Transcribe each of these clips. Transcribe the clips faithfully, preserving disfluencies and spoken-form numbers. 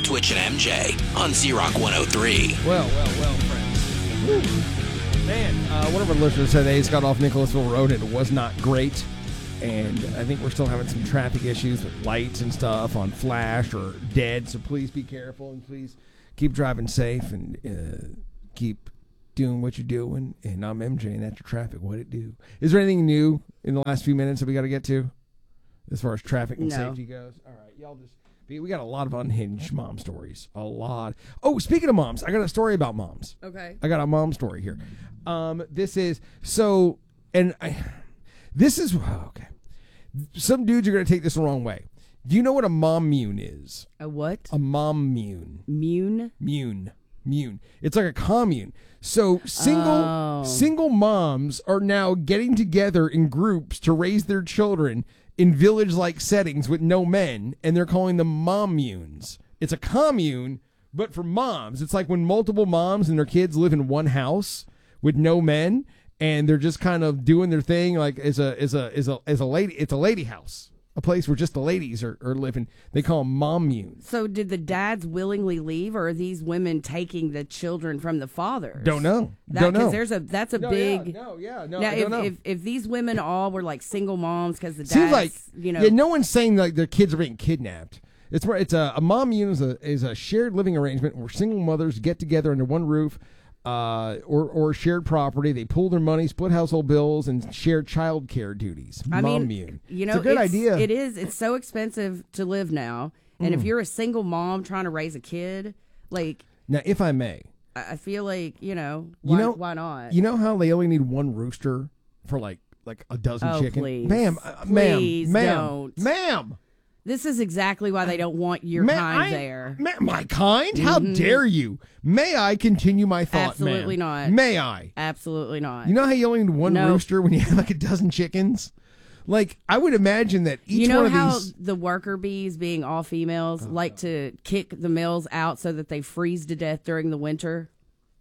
Twitch and M J on Z-Rock one oh three. Well, well, well, friends. Woo. Man, uh, one of our listeners said they just got off Nicholasville Road and it was not great. And I think we're still having some traffic issues with lights and stuff on flash or dead. So please be careful and please keep driving safe and uh, keep doing what you're doing. And I'm M J and that's your traffic. What it do? Is there anything new in the last few minutes that we got to get to as far as traffic and no. safety goes? All right, y'all just... We got a lot of unhinged mom stories. A lot. Oh, speaking of moms, I got a story about moms. Okay. I got a mom story here. Um, this is so, and I, this is okay. Some dudes are gonna take this the wrong way. Do you know what a mommune is? A what? A mommune. Mune. Mune. Mune. It's like a commune. So single Oh. single moms are now getting together in groups to raise their children in village-like settings with no men, and they're calling them mommunes. It's a commune, but for moms. It's like when multiple moms and their kids live in one house with no men, and they're just kind of doing their thing like as a as a as a as a lady. It's a lady house, a place where just the ladies are, are living. They call them mommunes. So did the dads willingly leave, or are these women taking the children from the fathers? Don't know. That, don't know. Because there's a that's a no, big. Yeah, no, yeah, no. Now, I if, don't know. if if these women all were like single moms because the dads, Seems like you know, yeah, no one's saying like their kids are being kidnapped. It's where it's a, a mommune is a is a shared living arrangement where single mothers get together under one roof, uh, or or shared property. They pool their money, split household bills, and share child care duties. I mommune. mean, you know, it's a good idea. It is. It's so expensive to live now, and Mm. if you're a single mom trying to raise a kid, like Now, if I may, I I feel like you know, you why, know, why not? You know how they only need one rooster for like like a dozen Oh, chickens, please. ma'am, uh, Please ma'am, don't. ma'am, ma'am. This is exactly why they don't want your Ma- kind I- there. ma- my kind? How Mhm. dare you? May I continue my thought, Absolutely ma'am? not. May I? Absolutely not. You know how you only need one No. rooster when you have like a dozen chickens? Like, I would imagine that each you know one of how these... the worker bees, being all females, like to kick the males out so that they freeze to death during the winter?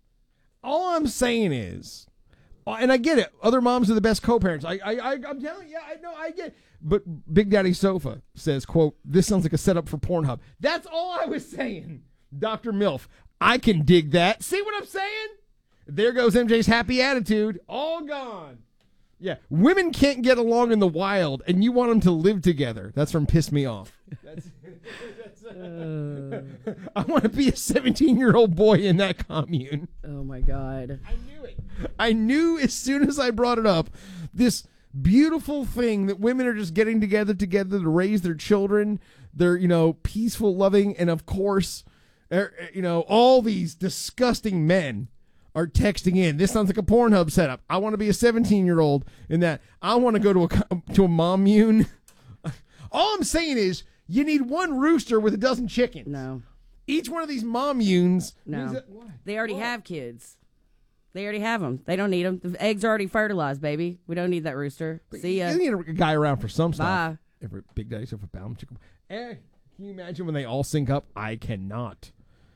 All I'm saying is... And I get it. Other moms are the best co-parents. I, I, I, I'm telling you, yeah, I know, I get it. But Big Daddy Sofa says, quote, this sounds like a setup for Pornhub. That's all I was saying, Doctor MILF. I can dig that. See what I'm saying? There goes M J's happy attitude. All gone. Yeah, women can't get along in the wild, and you want them to live together. That's from Piss Me Off. That's, that's, uh, I want to be a seventeen-year-old boy in that commune. Oh, my God. I knew it. I knew as soon as I brought it up, this beautiful thing that women are just getting together together to raise their children. They're, you know, peaceful, loving, and of course, er, you know, all these disgusting men are texting in. This sounds like a Pornhub setup. I want to be a seventeen-year-old in that. I want to go to a to a mommune. All I'm saying is you need one rooster with a dozen chickens. No. Each one of these mommunes. No. means that- They already What? have kids. They already have them. They don't need them. The eggs are already fertilized, baby. We don't need that rooster. See ya. You need a guy around for some stuff. Bye. Every Big Daddy Sofa bound chicken. Eh, can you imagine when they all sync up? I cannot.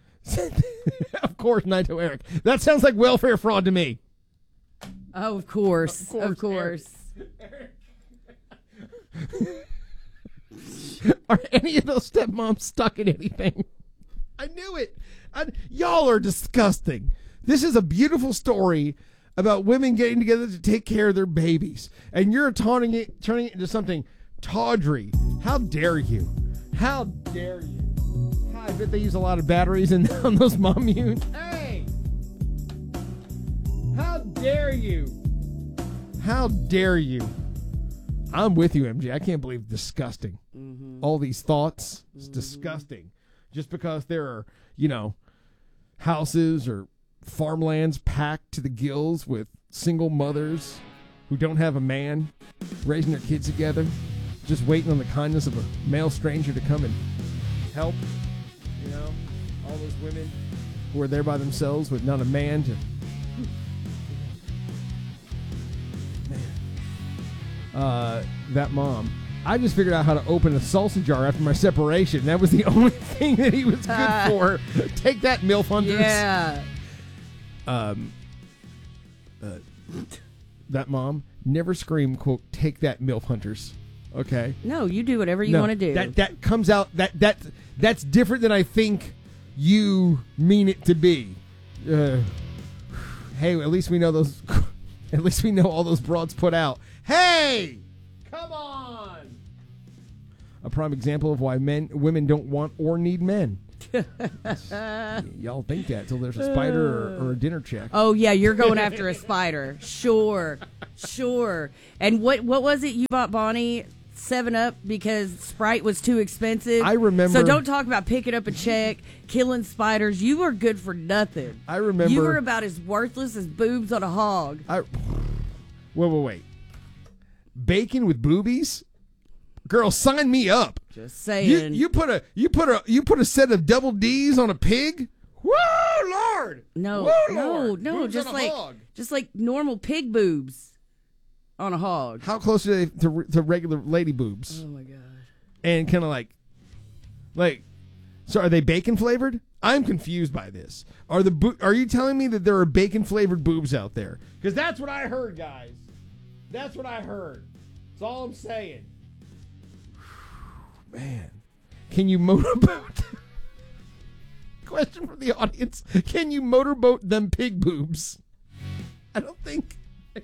Of course, Naito Eric. That sounds like welfare fraud to me. Oh, of course. Of course. Of course, Are any of those stepmoms stuck in anything? I knew it. I, y'all are disgusting. This is a beautiful story about women getting together to take care of their babies, and you're turning it, turning it into something tawdry. How dare you? How dare you? I bet they use a lot of batteries in on those mommunes. Hey! How dare you? How dare you? I'm with you, M J. I can't believe disgusting. Mm-hmm. All these thoughts. It's Mm-hmm. disgusting. Just because there are, you know, houses or farmlands packed to the gills with single mothers who don't have a man raising their kids together, just waiting on the kindness of a male stranger to come and help. You know, all those women who are there by themselves with not a man to... Uh, that mom. I just figured out how to open a salsa jar after my separation. That was the only thing that he was good Uh, for. Take that, MILF Hunters. Yeah. Um, uh, that mom never scream, quote, take that, MILF Hunters. Okay? No, you do whatever you No, want to do. That that comes out, that that that's different than I think you mean it to be. Uh, hey, at least we know those. At least we know all those broads put out. Hey, come on! A prime example of why men, women don't want or need men. Y'all think that till there's a spider or, or a dinner check. Oh yeah, you're going after a spider. Sure, sure. And what what was it you bought Bonnie? Seven Up because Sprite was too expensive. I remember. So don't talk about picking up a check, killing spiders. You were good for nothing. I remember. You were about as worthless as boobs on a hog. I. Wait, wait, wait. Bacon with boobies? Girl, sign me up. Just saying. You, you put a you put a you put a set of double D's on a pig? Woo, Lord! No, Woo, no, Lord. no. Boobs Just on a like hog. just like normal pig boobs on a hog. How close are they to, to regular lady boobs? Oh my god. And kind of like, like, so are they bacon flavored? I'm confused by this. Are the bo- Are you telling me that there are bacon flavored boobs out there? Because that's what I heard, guys. That's what I heard. That's all I'm saying. Man, can you motorboat? Question from the audience: can you motorboat them pig boobs? I don't think.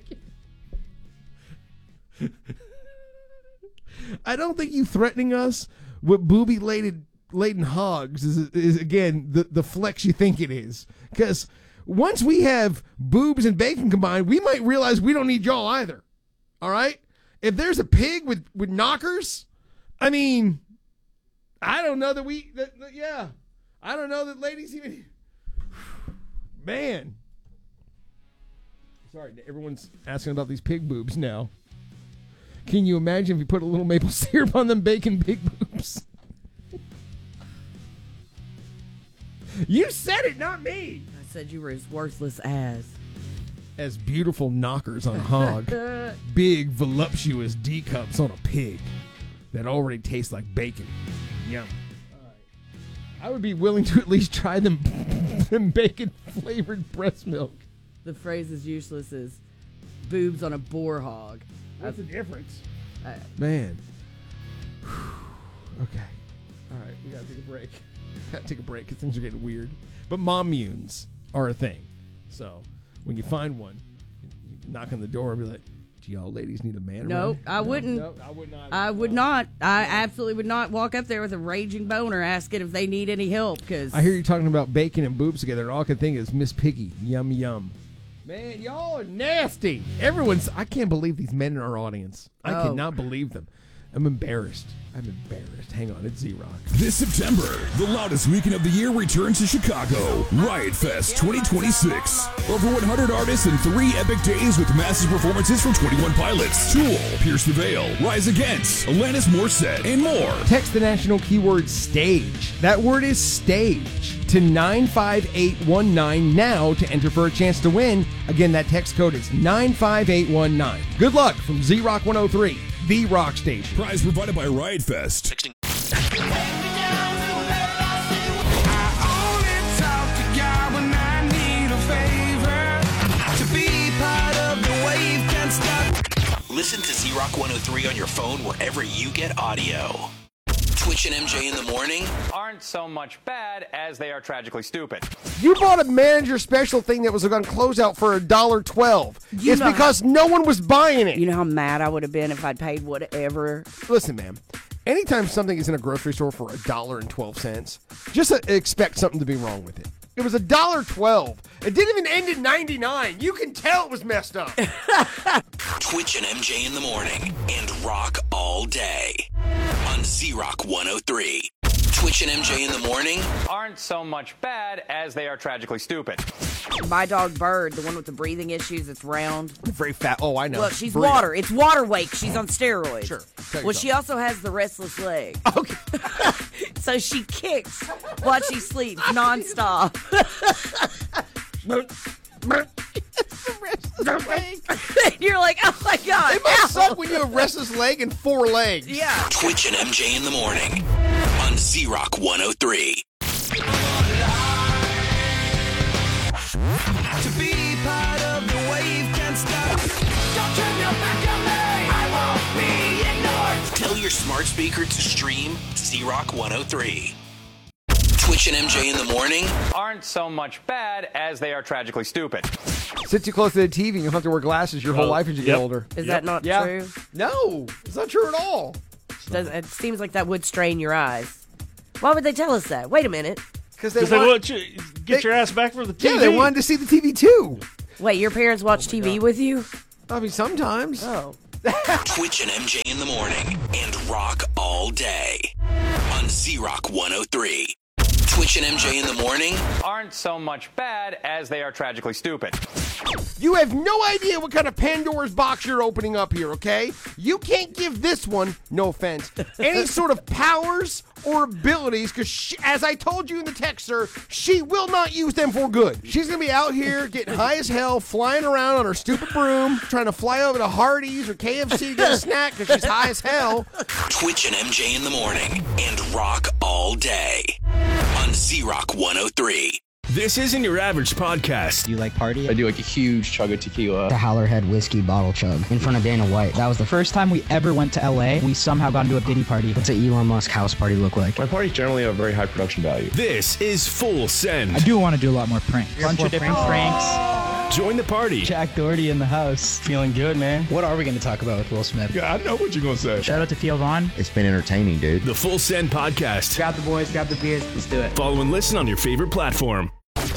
I don't think you threatening us with booby laden laden hogs is is again the the flex you think it is. Because once we have boobs and bacon combined, we might realize we don't need y'all either. All right, if there's a pig with with knockers. I mean, I don't know that we, that, that, yeah, I don't know that ladies even, man. Sorry, everyone's asking about these pig boobs now. Can you imagine if you put a little maple syrup on them bacon pig boobs? You said it, not me. I said you were as worthless as. As beautiful knockers on a hog. Big, voluptuous D cups on a pig. That already tastes like bacon. Yum. All right. I would be willing to at least try them, them bacon-flavored breast milk. The phrase is useless as boobs on a boar hog. What's the difference? Uh, Man. Okay. All right, we got to take a break. Got to take a break because things are getting weird. But mommunes are a thing. So when you find one, you knock on the door and be like, do y'all ladies need a man? no, around? I No, wouldn't. No, I would not. I would No. not. I absolutely would not walk up there with a raging boner asking if they need any help. Cause I hear you talking about bacon and boobs together, and all I can think is Miss Piggy. Yum, yum. Man, y'all are nasty. Everyone's, I can't believe these men in our audience. I Oh. cannot believe them. I'm embarrassed. I'm embarrassed. Hang on, it's Z-Rock. This September, the loudest weekend of the year returns to Chicago. Riot Fest twenty twenty-six. Over one hundred artists in three epic days with massive performances from twenty-one Pilots, Tool, Pierce the Veil, Rise Against, Alanis Morissette, and more. Text the national keyword STAGE. That word is STAGE to nine five eight one nine now to enter for a chance to win. Again, that text code is nine five eight one nine. Good luck from Z-Rock one oh three, the rock station. Prize provided by Riot Fest. Texting. Listen to Z-Rock one oh three on your phone wherever you get audio. Twitch and M J in the morning. Aren't so much bad as they are tragically stupid. You bought a manager special thing that was on closeout for a dollar twelve. You It's know because no one was buying it. you know how mad I would have been if I'd paid whatever. Listen, man. Anytime something is in a grocery store for a dollar and twelve cents, just uh, expect something to be wrong with it. It was a dollar twelve. It didn't even end in ninety nine. You can tell it was messed up. Twitch and M J in the morning and rock all day on Z-Rock one oh three. Twitch and M J in the morning. Aren't so much bad as they are tragically stupid. My dog Bird, the one with the breathing issues, it's round. Very fat. Oh, I know. Look, she's Burrito. water. It's water wake. She's on steroids. Sure. Tell Well, yourself. she also has the restless leg. Okay. So she kicks while she sleeps nonstop. You're like, oh my God. It must ow. suck when you have restless leg and four legs. Yeah. Twitch and M J in the morning on Z-Rock one oh three. To be part of the wave can't stop. Don't turn your back on me. I won't be ignored. Tell your smart speaker to stream Z-Rock one oh three. Twitch and M J in the morning aren't so much bad as they are tragically stupid. Sit too close to the T V and you'll have to wear glasses your whole Oh, life as you yep. get older. Is Yep. that not Yeah. true? No, it's not true at all. Does, it seems like that would strain your eyes. Why would they tell us that? Wait a minute. Because they, Because they want, want you get they- your ass back for the T V. yeah, they wanted to see the T V too. Wait, your parents watch T V with you? I mean, sometimes. Oh. Twitch and M J in the morning and rock all day on Z-Rock one oh three. Twitch and M J in the morning Aren't so much bad as they are tragically stupid. You have no idea what kind of Pandora's box you're opening up here, okay? You can't give this one, no offense, any sort of powers or abilities because, as I told you in the texter, she will not use them for good. She's going to be out here getting high as hell, flying around on her stupid broom, trying to fly over to Hardee's or K F C to get a snack because she's high as hell. Twitch and M J in the morning and rock all day on Z-Rock one oh three. This isn't your average podcast. Do you like party? I do like a huge chug of tequila. The Howlerhead whiskey bottle chug in front of Dana White. That was the first time we ever went to L A. We somehow got into a Diddy party. What's an Elon Musk house party look like? My parties generally have very high production value. This is Full Send. I do want to do a lot more pranks. Bunch of different pranks. Join the party. Jack Doherty in the house. Feeling good, man. What are we going to talk about with Will Smith? Yeah, I know what you're going to say. Shout out to Theo Vaughn. It's been entertaining, dude. The Full Send Podcast. Grab the boys, grab the beers. Let's do it. Follow and listen on your favorite platform.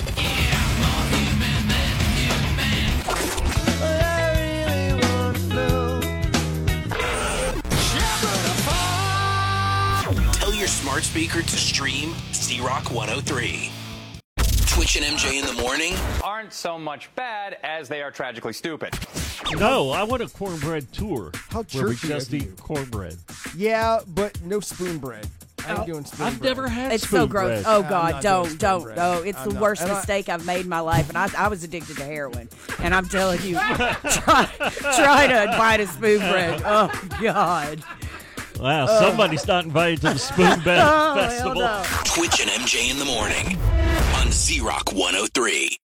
Tell your smart speaker to stream Z-Rock one oh three. Twitch and M J in the morning Aren't so much bad as they are tragically stupid. No, I want a cornbread tour. How where we churchy just of you. eat cornbread. Yeah, but no spoon bread. I ain't doing spoon I've bread. never had It's spoon so gross. bread. Oh I'm God, not doing don't, spoon don't. bread. Oh, it's I'm the not. worst And I- mistake I've made in my life, and I, I was addicted to heroin. And I'm telling you, try, try to bite a spoon bread. Oh God. Wow, somebody's not invited to the Spoon Bed Oh, hell Festival. no. Twitch and M J in the morning on Z-Rock one oh three.